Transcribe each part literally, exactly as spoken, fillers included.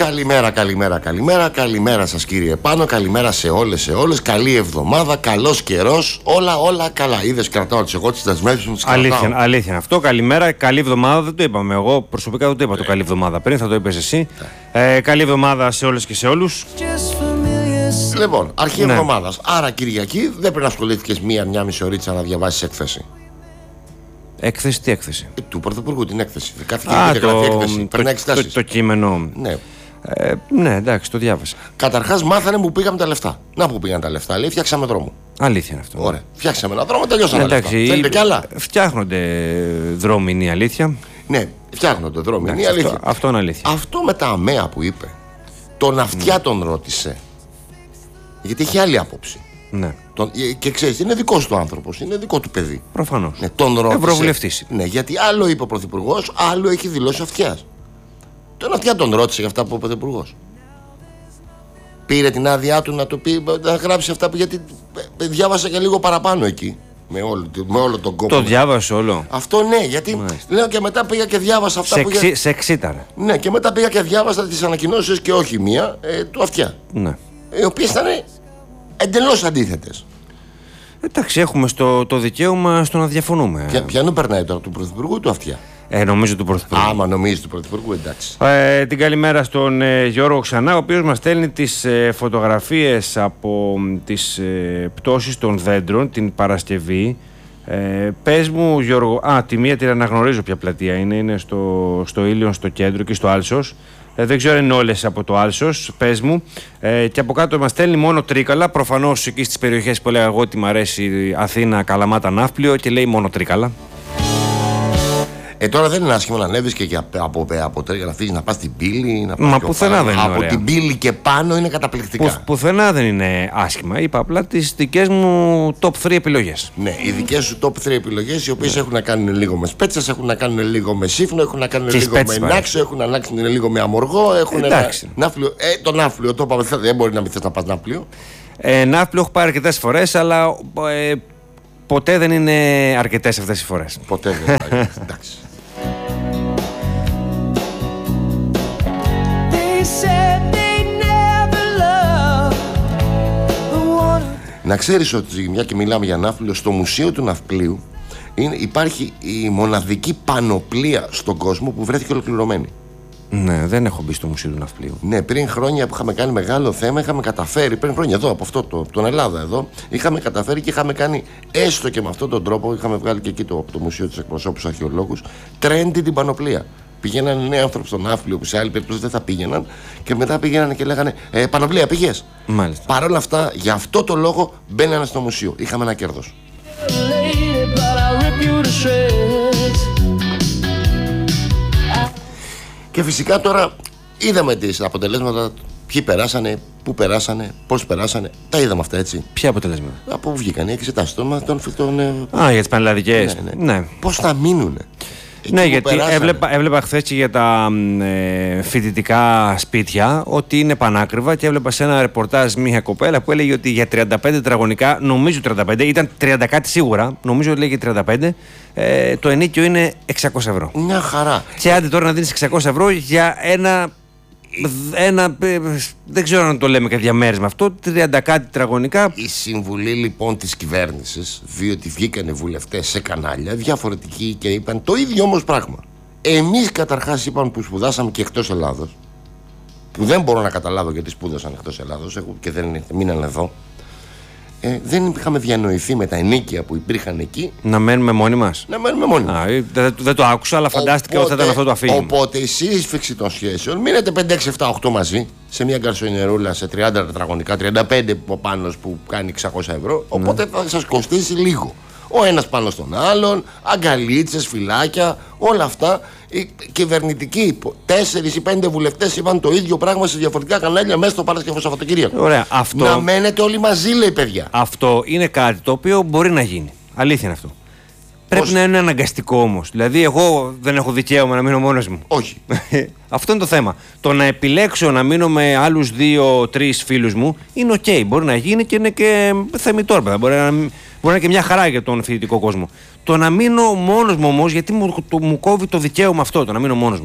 Καλημέρα, καλημέρα, καλημέρα. Καλημέρα σας κύριε Πάνο. Καλημέρα σε όλες, σε όλες. Καλή εβδομάδα, καλός καιρός. Όλα, όλα καλά. Είδες, κρατάω τις εγώ τις δεσμεύσεις μου. Αλήθεια, αλήθεια αυτό. Καλημέρα, καλή εβδομάδα. Δεν το είπαμε. Εγώ προσωπικά δεν το είπα yeah. το καλή εβδομάδα. Πριν θα το είπες εσύ. Yeah. Ε, καλή εβδομάδα σε όλες και σε όλους. Λοιπόν, αρχή ναι. εβδομάδας. Άρα Κυριακή δεν πρέπει να ασχολήθηκες μία-μία μισή ωρίτσα να διαβάσεις έκθεση. Έκθεση, τι έκθεση? Ε, του Πρωθυπουργού την έκθεση. Κάθε Α, και το, έκθεση. Το, το, το, το κείμενο. Ναι. Ε, ναι, εντάξει, το διάβασα. Καταρχάς, μάθανε που πήγαμε τα λεφτά. Να που πήγαν τα λεφτά. Λέει, φτιάξαμε δρόμο. Αλήθεια είναι αυτό. Ωραία. Φτιάξαμε ένα δρόμο, τελειώσαμε. Ναι, εντάξει, θέλετε κι άλλα? Φτιάχνονται δρόμοι, είναι η αλήθεια. Ναι, φτιάχνονται δρόμοι, εντάξει, είναι η αλήθεια. Αυτό, αυτό είναι αλήθεια. Αυτό με τα αμαία που είπε, τον αυτιά mm. τον ρώτησε. Γιατί έχει άλλη άποψη. Ναι. Τον, και ξέρεις, είναι δικός του άνθρωπος, είναι δικό του παιδί. Προφανώς. Ναι, τον ρώτησε. Ευρωβουλευτής. Ναι, γιατί άλλο είπε ο Πρωθυπουργός, άλλο έχει δηλώσει αυτιάς. Τον αυτιά τον ρώτησε για αυτά που είπε ο Πρωθυπουργός. Πήρε την άδειά του να το πει, να γράψει αυτά που. Γιατί διάβασα και λίγο παραπάνω εκεί. Με όλο, με όλο τον κόπο. Το διάβασε όλο. Αυτό ναι, γιατί μάλιστα. Λέω και μετά πήγα και διάβασα αυτά σε που. Εξή, σε εξήταρε. Ναι, και μετά πήγα και διάβασα τις ανακοινώσεις και όχι μία ε, του αυτιά. Ναι. Οι οποίες ήταν εντελώς αντίθετες. Εντάξει, έχουμε στο, το δικαίωμα στο να διαφωνούμε. Ποια, ποιανού περνάει τώρα, του Πρωθυπουργού ή του αυτιά? Ε, νομίζω του Πρωθυπουργού. Άμα νομίζει του Πρωθυπουργού, εντάξει. Ε, την καλημέρα στον ε, Γιώργο ξανά, ο οποίος μας στέλνει τις ε, φωτογραφίες από τις ε, πτώσεις των δέντρων την Παρασκευή. Ε, πες μου, Γιώργο, α, τη μία την αναγνωρίζω ποια πλατεία είναι, είναι στο, στο Ήλιον, στο κέντρο και στο Άλσος. Ε, δεν ξέρω αν είναι όλες από το Άλσος, πες μου. Ε, και από κάτω μας στέλνει μόνο Τρίκαλα. Προφανώς εκεί στις περιοχές που έλεγα εγώ ότι μου αρέσει Αθήνα, Καλαμάτα, Ναύπλιο και λέει μόνο Τρίκαλα. Ε, τώρα δεν είναι άσχημο να ανέβεις και από, από, από Τρίκαλα να φύγεις να πας στην Πύλη. Να πας μα πουθενά δεν είναι από ωραία. την Πύλη και πάνω είναι καταπληκτικά. Που, πουθενά δεν είναι άσχημα. Είπα απλά τις δικές μου top τρία επιλογές. Ναι, οι δικές σου top τρία επιλογές, οι οποίες ναι. έχουν να κάνουν λίγο με σπέτσες, έχουν να κάνουν λίγο με σύφνο, έχουν να κάνουν και λίγο με νάξο, έχουν να κάνουν λίγο με αμοργό. Έχουν εντάξει. Ένα, ναύπλιο, ε, το Ναύπλιο, το είπαμε, δεν μπορεί να μην θες να πας Ναύπλιο. Ε, Ναύπλιο έχω πάρει αρκετές φορές, αλλά ε, ποτέ δεν είναι αρκετές αυτές οι φορές. Ποτέ δεν είναι. Εντάξει. Να ξέρεις ότι, μια και μιλάμε για Ναύπλιο, στο Μουσείο του Ναυπλίου είναι, υπάρχει η μοναδική πανοπλία στον κόσμο που βρέθηκε ολοκληρωμένη. Ναι, δεν έχω μπει στο Μουσείο του Ναυπλίου. Ναι, πριν χρόνια που είχαμε κάνει μεγάλο θέμα, είχαμε καταφέρει, πριν χρόνια εδώ, από αυτό, το, τον Ελλάδα εδώ, είχαμε καταφέρει και είχαμε κάνει έστω και με αυτόν τον τρόπο, είχαμε βγάλει και εκεί το, το Μουσείο της Εκπροσώπους Αρχαιολόγους, τρέντι την πανοπλία. Πηγαίνανε νέοι άνθρωποι στον Ναύπλιο που σε άλλη περίπτωση δεν θα πήγαιναν και μετά πήγαιναν και λέγανε ε, Πανοπλία, πήγες? Μάλιστα. Παρ' όλα αυτά, για αυτό το λόγο μπαίνανε στο μουσείο. Είχαμε ένα κέρδος. Και φυσικά τώρα είδαμε τις αποτελέσματα. Ποιοι περάσανε, πού περάσανε, πώς περάσανε. Τα είδαμε αυτά, έτσι. Ποια αποτελέσματα? Από πού βγήκαν οι εξετάσεις των, των, των, Α, για τις πανελλαδικές. Ναι, ναι. Ναι. Πώς θα μείνουνε. Εκεί ναι, γιατί έβλεπα, έβλεπα χθες και για τα ε, φοιτητικά σπίτια ότι είναι πανάκριβα και έβλεπα σε ένα ρεπορτάζ μια κοπέλα που έλεγε ότι για τριάντα πέντε τετραγωνικά, νομίζω τριάντα πέντε, ήταν τριάντα κάτι σίγουρα, νομίζω ότι λέγε τριάντα πέντε, ε, το ενίκιο είναι εξακόσια ευρώ. Μια χαρά. Και άντε τώρα να δίνεις εξακόσια ευρώ για ένα, ένα ε, δεν ξέρω αν το λέμε και διαμέρισμα αυτό, τριάντα κάτι τετραγωνικά. Η συμβουλή λοιπόν της κυβέρνησης, διότι βγήκανε βουλευτές σε κανάλια διαφορετικοί και είπαν το ίδιο όμως πράγμα. Εμείς καταρχάς είπαμε που σπουδάσαμε και εκτός Ελλάδος, που δεν μπορώ να καταλάβω γιατί σπούδασαν εκτός Ελλάδος και δεν μείναν εδώ. Ε, δεν είχαμε διανοηθεί με τα ενίκια που υπήρχαν εκεί. Να μένουμε μόνοι μας. Να μένουμε μόνοι μας. Δεν, δεν το άκουσα, αλλά φαντάστηκα ότι θα ήταν αυτό το αφήγημα. Οπότε η σύσφυξη των σχέσεων μείνετε πέντε, έξι, επτά, οκτώ μαζί σε μια γκαρσονιερούλα σε τριάντα τετραγωνικά, τριάντα πέντε από πάνω που κάνει εξακόσια ευρώ. Οπότε ναι. θα σας κοστίσει λίγο. Ο ένας πάνω στον άλλον, αγκαλίτσες, φυλάκια, όλα αυτά. Οι κυβερνητικοί τέσσερις ή πέντε βουλευτές είπαν το ίδιο πράγμα σε διαφορετικά κανάλια μέσα στο Παρασκευό Σαββατοκύριακο. Ωραία, αυτό... Να μένετε όλοι μαζί, λέει, παιδιά. Αυτό είναι κάτι το οποίο μπορεί να γίνει. Αλήθεια είναι αυτό. Πρέπει Πώς? να είναι αναγκαστικό όμως. Δηλαδή, εγώ δεν έχω δικαίωμα να μείνω μόνος μου. Όχι. Αυτό είναι το θέμα. Το να επιλέξω να μείνω με άλλους δύο-τρεις φίλους μου είναι οκ. Okay. Μπορεί να γίνει και είναι και θεμιτό. Μπορεί να, μπορεί να είναι και μια χαρά για τον φοιτητικό κόσμο. Το να μείνω μόνος μου όμως, γιατί μου, το, μου κόβει το δικαίωμα αυτό, το να μείνω μόνος μου.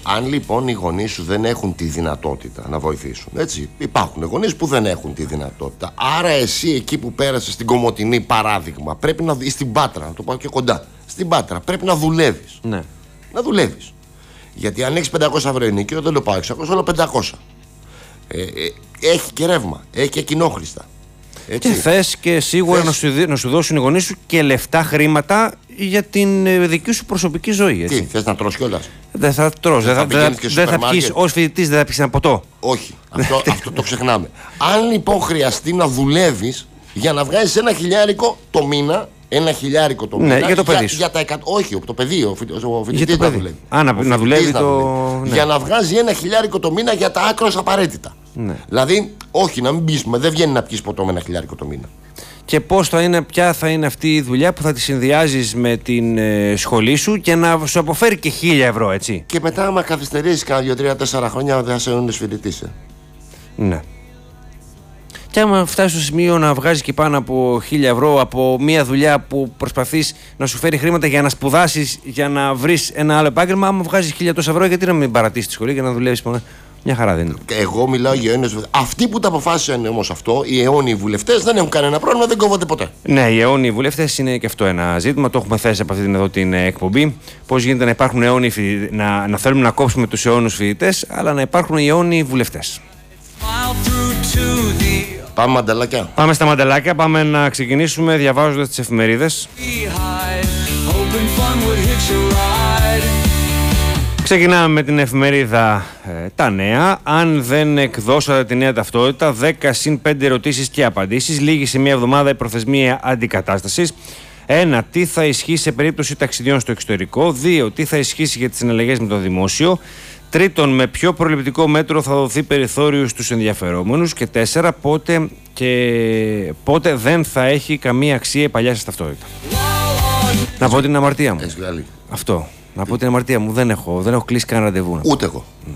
Αν λοιπόν οι γονείς σου δεν έχουν τη δυνατότητα να βοηθήσουν, έτσι, υπάρχουν γονείς που δεν έχουν τη δυνατότητα. Άρα εσύ εκεί που πέρασες στην Κομοτηνή, παράδειγμα, πρέπει να, ή στην Πάτρα, να το πάω και κοντά, στην Πάτρα πρέπει να δουλεύεις. Ναι. Να δουλεύεις. Γιατί αν έχεις πεντακόσια ευρώ ενοίκιο, δεν το πάω εξακόσια, αλλά πεντακόσια. Ε, ε, έχει και ρεύμα, έχει και κοινόχρηστα. Έτσι. Και θες και σίγουρα θες... Να, σου, να σου δώσουν οι γονείς σου και λεφτά, χρήματα για την ε, δική σου προσωπική ζωή. Έτσι. Τι, θες να τρως κιόλας? Δεν θα τρως, δεν θα, θα, δεν θα πιεις, ως φοιτητής δεν θα πιεις ένα ποτό. Όχι, αυτό, αυτό το ξεχνάμε. Αν λοιπόν χρειαστεί να δουλεύεις για να βγάζεις ένα χιλιάρικο το μήνα, ένα χιλιάρικο το μήνα. Ναι, για το παιδί σου. Για, για τα, όχι, το παιδί, ο φοιτητής να δουλεύει. Α, να, να δουλεύει το. Δουλεύει. Ναι. Για να βγάζει ένα χιλιάρικο το μήνα για τα άκρως απαραίτητα. Ναι. Δηλαδή, όχι, να μην πεις, δεν βγαίνει να πιεις ποτό με ένα χιλιάρικο το μήνα. Και πώς θα είναι, ποια θα είναι αυτή η δουλειά που θα τη συνδυάζεις με την ε, σχολή σου και να σου αποφέρει και χίλια ευρώ, έτσι. Και μετά, άμα καθυστερήσεις κάνα δύο, τρία, τέσσερα χρόνια, δεν θα σε αιώνες φοιτητής. Ε. Ναι. Και άμα φτάσει στο σημείο να βγάζει και πάνω από χίλια ευρώ από μια δουλειά που προσπαθείς να σου φέρει χρήματα για να σπουδάσεις, για να βρεις ένα άλλο επάγγελμα, άμα βγάζεις χίλια τόσα ευρώ, γιατί να μην παρατήσεις τη σχολή και να δουλεύεις μόνο. Μια χαρά δεν είναι. Εγώ μιλάω για αιώνιες βουλευτές. Αυτοί που τα αποφάσισαν όμως αυτό, οι αιώνιοι βουλευτές, δεν έχουν κανένα πρόβλημα, δεν κόβονται ποτέ. Ναι, οι αιώνιοι βουλευτές είναι και αυτό ένα ζήτημα. Το έχουμε θέσει από αυτή την, εδώ την εκπομπή. Πώς γίνεται να υπάρχουν αιώνιοι φοιτητές, να, να θέλουμε να κόψουμε τους αιώνιους φοιτητές, αλλά να υπάρχουν οι αιώνιοι βουλευτές. Πάμε μανταλάκια. Πάμε στα μανταλάκια. Πάμε να ξεκινήσουμε διαβάζοντας τις εφημερίδες. Ξεκινάμε με την εφημερίδα ε, Τα Νέα. Αν δεν εκδώσατε τη νέα ταυτότητα, δέκα συν πέντε ερωτήσεις και απαντήσεις. Λίγη σε μια εβδομάδα η προθεσμία αντικατάστασης. ένα. Τι θα ισχύσει σε περίπτωση ταξιδιών στο εξωτερικό. δύο. Τι θα ισχύσει για τις συναλλαγές με το δημόσιο. Τρίτον, με ποιο προληπτικό μέτρο θα δοθεί περιθώριο στους ενδιαφερόμενους. Και τέσσερα, πότε, και πότε δεν θα έχει καμία αξία η παλιά σας ταυτότητα. Να πω την αμαρτία μου. Αυτό. Να πω την αμαρτία μου. Δεν έχω, δεν έχω κλείσει κανένα ραντεβού. Ούτε εγώ. Ναι.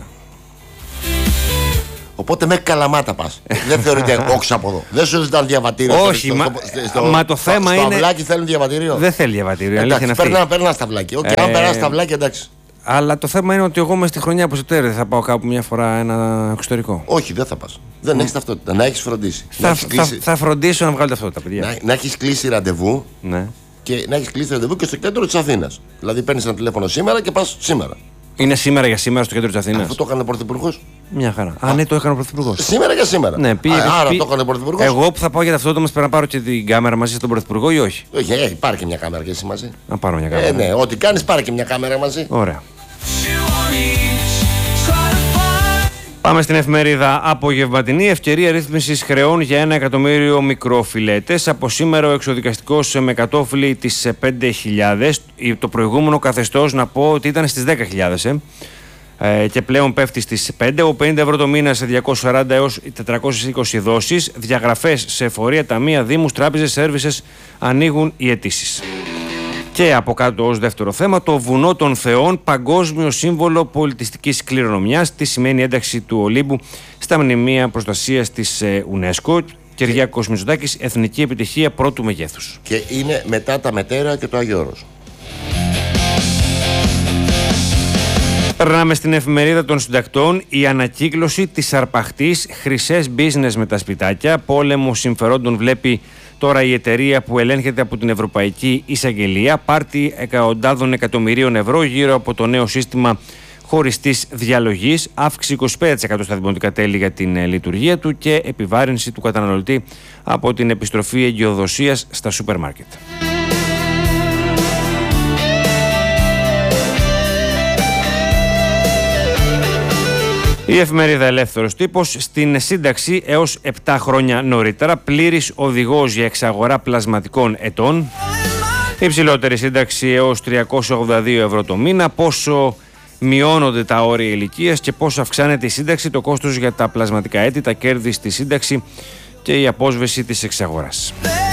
Οπότε με καλαμάτα πας. Δεν θεωρείται όξα από εδώ. Δεν σου ζητάνε διαβατήριο. Όχι, μα, στο, μα το στο, θέμα στο είναι. Στο αυλάκι θέλουν διαβατήριο. Δεν θέλει διαβατήριο. Εντάξει, παίρνα, παίρνα στα αυλάκια. Okay, ε, αν περάσει τα αυλάκια, εντάξει. Αλλά το θέμα είναι ότι εγώ μες στη χρονιά που Σεπτέμβρη θα πάω κάπου μια φορά ένα εξωτερικό. Όχι, δεν θα πας. Δεν mm. έχεις ταυτότητα. Να έχεις φροντίσει. Θα, θα, κλείσει... θα φροντίσω να βγάλω ταυτότητα, παιδιά. Να, να έχεις κλείσει ραντεβού. Ναι. Και να έχεις κλείσει ραντεβού και στο κέντρο της Αθήνας. Δηλαδή παίρνεις ένα τηλέφωνο σήμερα και πας σήμερα. Είναι σήμερα για σήμερα στο κέντρο της Αθήνας. Αυτό το έκανε ο Πρωθυπουργός. Μια χαρά. Α, Α ναι, το έκανε ο Πρωθυπουργός. Σήμερα για σήμερα. Ναι, πήγε, Α, άρα πήγε... το έκανε ο Πρωθυπουργός. Εγώ που θα πάω για ταυτότητα μας πρέπει να πάρω και την κάμερα μαζί στον Πρωθυπουργό ή όχι. Όχι, ε, πάρε και μια κάμερα και εσύ μαζί. Να πάρω μια κάμερα. Ε, ναι, ό,τι κάνεις πάρε και μια κάμερα μαζί. Ωραία. Πάμε στην εφημερίδα Απογευματινή. Ευκαιρία ρύθμισης χρεών για ένα εκατομμύριο μικροφιλέτες. Από σήμερα ο εξοδικαστικός με κατόφλι τις πέντε χιλιάδες. Το προηγούμενο καθεστώς να πω ότι ήταν στις δέκα χιλιάδες. Ε. Ε, και πλέον πέφτει στις πέντε. Ο πενήντα ευρώ το μήνα σε διακόσια σαράντα έως τετρακόσιες είκοσι δόσεις. Διαγραφές σε εφορία, ταμεία, δήμους, τράπεζες, σέρβισες ανοίγουν οι αιτήσεις. Και από κάτω ως δεύτερο θέμα, το βουνό των Θεών, παγκόσμιο σύμβολο πολιτιστικής κληρονομιάς. Τι σημαίνει ένταξη του Ολύμπου στα μνημεία προστασίας της UNESCO. Κυριάκος Μητσοτάκης, εθνική επιτυχία πρώτου μεγέθους. Και είναι μετά τα Μετέρα και το Άγιο Όρος. Περνάμε στην εφημερίδα των συντακτών. Η ανακύκλωση της αρπαχτής, χρυσές business με τα σπιτάκια, πόλεμο συμφερόντων βλέπει τώρα η εταιρεία που ελέγχεται από την Ευρωπαϊκή Εισαγγελία. Πάρτι εκατοντάδων εκατομμυρίων ευρώ γύρω από το νέο σύστημα χωριστής διαλογής. Αύξηση είκοσι πέντε τοις εκατό στα δημοτικά τέλη για την λειτουργία του και επιβάρυνση του καταναλωτή από την επιστροφή εγκυοδοσίας στα σούπερ μάρκετ. Η εφημερίδα Ελεύθερος Τύπος, στην σύνταξη έως επτά χρόνια νωρίτερα, πλήρης οδηγός για εξαγορά πλασματικών ετών, υψηλότερη σύνταξη έως τριακόσια ογδόντα δύο ευρώ το μήνα, πόσο μειώνονται τα όρια ηλικίας και πόσο αυξάνεται η σύνταξη, το κόστος για τα πλασματικά έτη, τα κέρδη στη σύνταξη και η απόσβεση της εξαγοράς.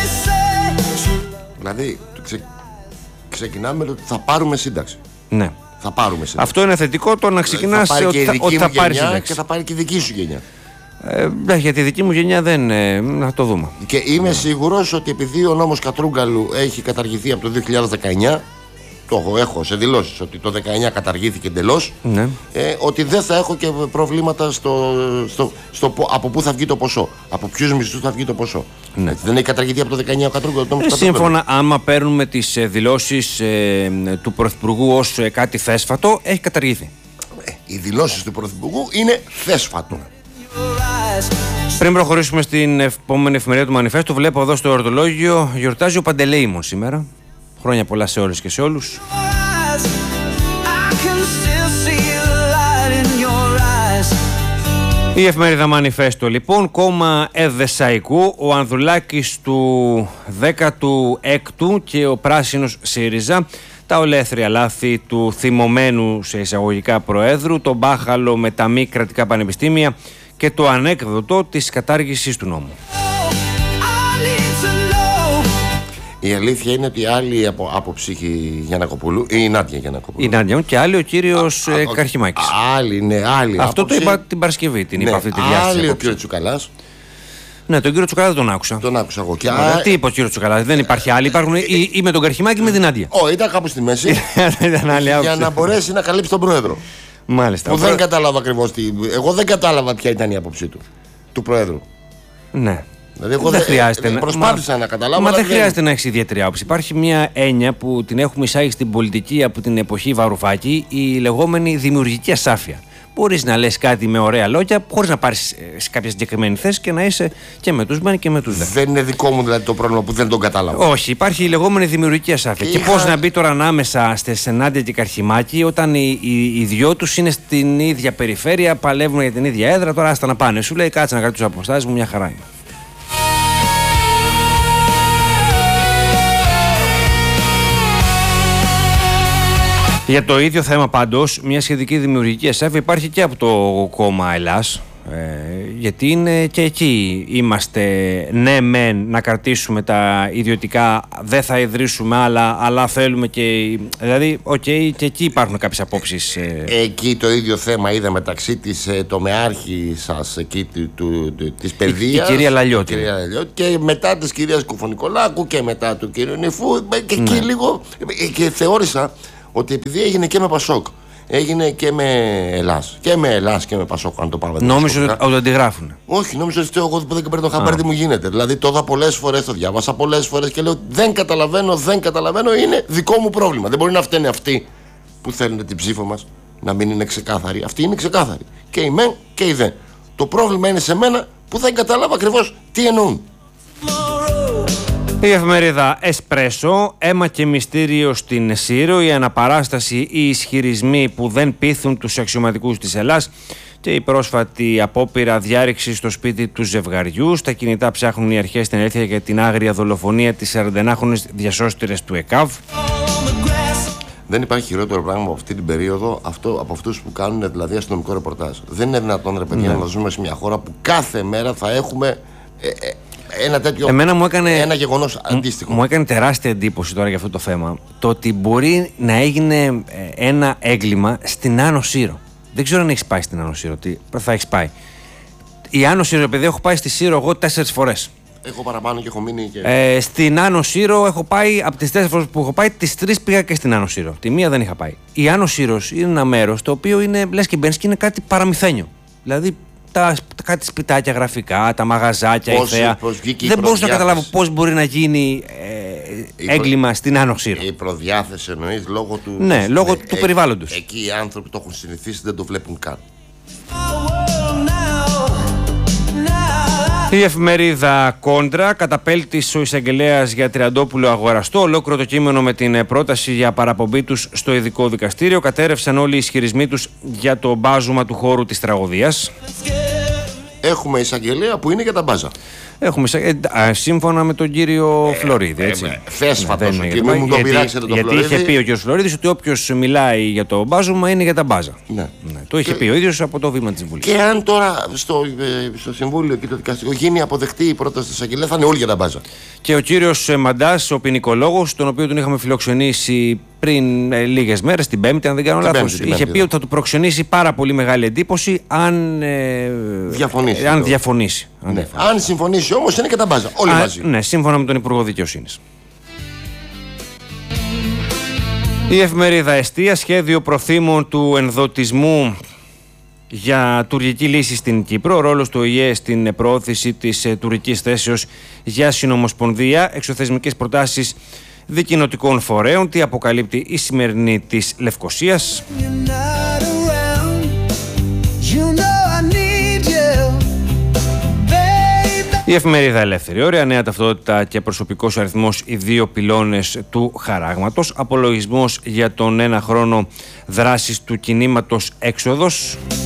Δηλαδή, ξε... ξεκινάμε ότι θα πάρουμε σύνταξη. Ναι. Θα πάρουμε σύνταξη. Αυτό είναι θετικό, το να ξεκινάς θα ότι, θα, ότι θα πάρει σύνταξη. Και θα πάρει και η δική σου γενιά. Ε, ναι, για τη δική μου γενιά δεν. Ε, να το δούμε. Και είμαι σίγουρος ότι επειδή ο νόμος Κατρούγκαλου έχει καταργηθεί από το δύο χιλιάδες δεκαεννιά, το έχω, έχω σε δηλώσεις ότι το δεκαεννιά καταργήθηκε εντελώς, ναι. ε, ότι δεν θα έχω και προβλήματα στο, στο, στο, από πού θα βγει το ποσό. Από ποιους μισθούς θα βγει το ποσό. Ναι. Έτσι, δεν έχει καταργηθεί από το δεκαεννιά ο κατρούγκος. Ε, σύμφωνα, άμα παίρνουμε τις ε, δηλώσεις ε, του Πρωθυπουργού ως ε, κάτι θέσφατο, έχει καταργηθεί. Ε, οι δηλώσεις του Πρωθυπουργού είναι θέσφατο. Πριν προχωρήσουμε στην επόμενη εφημερίδα του Μανιφέστου, βλέπω εδώ στο εορτολόγιο γιορτάζει ο Παντελεήμων σήμερα. Χρόνια πολλά σε όλες και σε όλους. Η εφημερίδα Μανιφέστο λοιπόν, κόμμα Εδεσσαϊκού, ο Ανδρουλάκης του δέκατου έκτου και ο πράσινος ΣΥΡΙΖΑ, τα ολέθρια λάθη του θυμωμένου σε εισαγωγικά προέδρου, το μπάχαλο με τα μη κρατικά πανεπιστήμια και το ανέκδοτο της κατάργησης του νόμου. Η αλήθεια είναι ότι άλλη από άποψη Γιαννακοπούλου, η Νάντια Γιαννακοπούλου. Η Νάντια και άλλη ο κύριος ε, Καρχιμάκης. Άλλη, ναι, άλλη. Αυτό άποψη. Το είπα την Παρασκευή, την ναι, είπα αυτή τη διάσταση. Άλλη ο κύριος Τσουκαλάς. Ναι, τον κύριο Τσουκαλά δεν τον άκουσα. Τον άκουσα εγώ. Και α... Τι είπε ο κύριος Τσουκαλά, δεν υπάρχει άλλη. Υπάρχουν ή, ή με τον Καρχιμάκη ή με την Νάντια. Ω, ήταν κάπου στη μέση. Για να μπορέσει να καλύψει τον πρόεδρο. Μάλιστα. Που δεν κατάλαβα ακριβώς τι. Εγώ δεν κατάλαβα ποια ήταν η άποψή του. Του πρόεδρου. Ναι. Δηλαδή, εγώ δεν δε, χρειάζεται δε, προσπάθησα μα, να καταλάβω. Μα δεν δεν χρειάζεται να έχει ιδιαίτερη άποψη. Υπάρχει μια έννοια που την έχουμε εισάγει στην πολιτική από την εποχή Βαρουφάκη, η λεγόμενη δημιουργική ασάφεια. Μπορείς να λες κάτι με ωραία λόγια, χωρίς να πάρεις σε κάποια συγκεκριμένη θέση και να είσαι και με τους μεν και με τους δε. Δεν είναι δικό μου δηλαδή το πρόβλημα που δεν τον κατάλαβα. Όχι, υπάρχει η λεγόμενη δημιουργική ασάφεια. Και, και πώς να μπει τώρα ανάμεσα στη Νάντια και Καρχιμάκη, όταν οι, οι, οι δυο τους είναι στην ίδια περιφέρεια, παλεύουν για την ίδια έδρα. Τώρα άστα να πάνε. Σου λέει κάτσε να κρατήσω τις αποστάσεις μου, μια χαρά είναι. Για το ίδιο θέμα πάντως, μια σχετική δημιουργική ασάφεια υπάρχει και από το κόμμα Ελλάς, ε, γιατί είναι και εκεί είμαστε ναι μεν να κρατήσουμε τα ιδιωτικά, δεν θα ιδρύσουμε άλλα, αλλά θέλουμε και, δηλαδή, οκ, okay, και εκεί υπάρχουν κάποιες απόψεις. Ε. Εκεί το ίδιο θέμα είδα μεταξύ της ε, τομεάρχη σας εκεί του, του, του, της παιδείας, η, η κυρία Λαλιώτη. Η κυρία Λαλιώτη και μετά της κυρίας Κουφωνικολάκου και μετά του κυρίου Νιφού και εκεί ναι. λίγο και θεώρησα ότι επειδή έγινε και με Πασόκ, έγινε και με Ελλάς. Και με Ελλάς και με Πασόκ, αν το πάμε. Νόμιζα ότι το αντιγράφουν. Όχι, νόμιζα ότι εγώ δεν παίρνω χαμπάρι τι μου γίνεται. Δηλαδή το είδα πολλές φορές, το διάβασα πολλές φορές και λέω δεν καταλαβαίνω, δεν καταλαβαίνω, είναι δικό μου πρόβλημα. Δεν μπορεί να φταίνε αυτοί που θέλουν την ψήφο μας να μην είναι ξεκάθαροι. Αυτοί είναι ξεκάθαροι. Και η μεν και η δε. Το πρόβλημα είναι σε μένα που δεν κατάλαβα ακριβώς τι εννοούν. Η εφημερίδα Εσπρέσο, αίμα και μυστήριο στην Σύρο, η αναπαράσταση, οι ισχυρισμοί που δεν πείθουν τους αξιωματικούς της Ελλάς και η πρόσφατη απόπειρα διάρρηξη στο σπίτι του ζευγαριού. Στα κινητά ψάχνουν οι αρχές την αλήθεια για την άγρια δολοφονία της σαραντενάχρονης διασώστηρας του ΕΚΑΒ. Δεν υπάρχει χειρότερο πράγμα από αυτή την περίοδο αυτό, από αυτούς που κάνουν δηλαδή αστυνομικό ρεπορτάζ. Δεν είναι δυνατόν, ρε παιδιά, ναι. να ζούμε σε μια χώρα που κάθε μέρα θα έχουμε. Ε, ε, Ένα τέτοιο Εμένα μου έκανε, ένα γεγονός αντίστοιχο. Μου έκανε τεράστια εντύπωση τώρα για αυτό το θέμα το ότι μπορεί να έγινε ένα έγκλημα στην Άνω Σύρο. Δεν ξέρω αν έχει πάει στην Άνω Σύρο, τι θα έχει πάει. Η Άνω Σύρο, επειδή έχω πάει στη Σύρο εγώ τέσσερις φορές. Έχω παραπάνω και έχω μείνει και. Ε, στην Άνω Σύρο έχω πάει, από τις τέσσερις φορές που έχω πάει, τις τρεις πήγα και στην Άνω Σύρο. Τη μία δεν είχα πάει. Η Άνω Σύρος είναι ένα μέρος το οποίο είναι, λες και μπαίνεις και είναι κάτι παραμυθένιο. Δηλαδή. Τα, κάτι σπιτάκια γραφικά, τα μαγαζάκια, πώς, η θέα. Πώς δεν μπορούσα να καταλάβω πώς μπορεί να γίνει ε, έγκλημα προ... στην Άνω Σύρο. Η προδιάθεση εννοείς λόγω του. Ναι, της, λόγω ε, του ε, περιβάλλοντος. Εκεί οι άνθρωποι το έχουν συνηθίσει, δεν το βλέπουν καν. Η εφημερίδα Κόντρα, καταπέλτης ο εισαγγελέας για Τριαντόπουλο αγοραστό, ολόκληρο το κείμενο με την πρόταση για παραπομπή τους στο ειδικό δικαστήριο. Κατέρευσαν όλοι οι ισχυρισμοί τους για το μπάζουμα του χώρου της τραγωδίας. Έχουμε εισαγγελέα που είναι για τα μπάζα. Έχουμε, ε, σύμφωνα με τον κύριο ε, Φλωρίδη. Έτσι. Ε, Θέσφατος, ναι, και μην μου το πειράξετε τον γιατί Φλωρίδη. είχε πει ο κύριος Φλωρίδης ότι όποιος μιλάει για το μπάζουμα είναι για τα μπάζα. Ναι. Ναι, το είχε και... πει ο ίδιος από το βήμα της Βουλής. Και αν τώρα στο, στο Συμβούλιο και το Δικαστικό γίνει αποδεκτή η πρόταση της εισαγγελέα, θα είναι όλοι για τα μπάζα. Και ο κύριος Μαντάς, ο ποινικολόγος, τον οποίο τον είχαμε φιλοξενήσει πριν ε, λίγες μέρες, την Πέμπτη, αν δεν κάνω λάθος, είχε πέμπτη, πει ότι θα του προξενήσει πάρα πολύ μεγάλη εντύπωση αν, ε, διαφωνήσει, ε, αν διαφωνήσει. Ναι. Αν, διαφωνήσει. αν συμφωνήσει όμως είναι και τα μπάζα. Όλοι Α, μαζί. Ναι, σύμφωνα με τον Υπουργό Δικαιοσύνης. Η εφημερίδα Εστία, σχέδιο προθήμων του ενδοτισμού για τουρκική λύση στην Κύπρο, ρόλος του Ο Η Ε στην προώθηση της ε, τουρκικής θέσεως για συνομοσπονδία, εξωθεσμικές προτάσεις δικοινοτικών φορέων, τι αποκαλύπτει η σημερινή της Λευκωσίας. Η εφημερίδα Ελεύθερη Όρια, νέα ταυτότητα και προσωπικός αριθμός, οι δύο πυλώνες του χαράγματος, απολογισμός για τον ένα χρόνο δράσης του κινήματος Έξοδος.